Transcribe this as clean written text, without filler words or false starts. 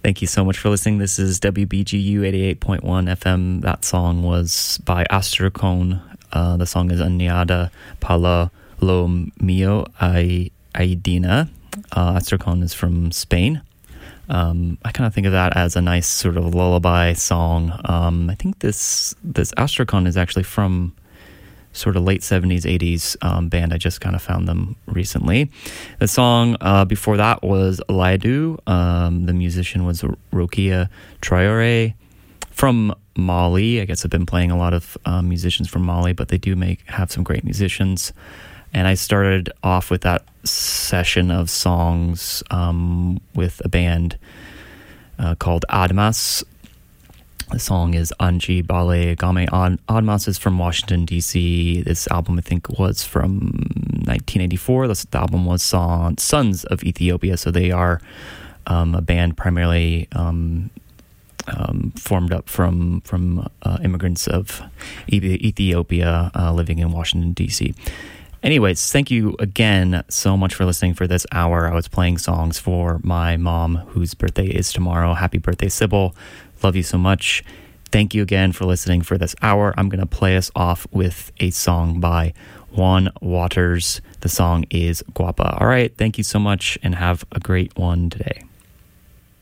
Thank you so much for listening. This is WBGU 88.1 FM. That song was by Astrocon. The song is Anyada Pala Lo Mio Aidina. Astrocon is from Spain. I kind of think of that as a nice sort of lullaby song. I think this Astrocon is actually from sort of late 70s, 80s band. I just kind of found them recently. The song before that was Laidu. The musician was Rokia Traore from Mali. I guess I've been playing a lot of musicians from Mali, but they do have some great musicians. And I started off with that session of songs with a band called Admas. The song is Anji Bale Game. Admas is from Washington, D.C. This album, I think, was from 1984. The album was Sons of Ethiopia. So they are a band primarily formed up from immigrants of Ethiopia living in Washington, D.C. Anyways, thank you again so much for listening for this hour. I was playing songs for my mom, whose birthday is tomorrow. Happy birthday, Sybil. Love you so much. Thank you again for listening for this hour. I'm going to play us off with a song by Juan Waters. The song is Guapa. All right, thank you so much and have a great one today.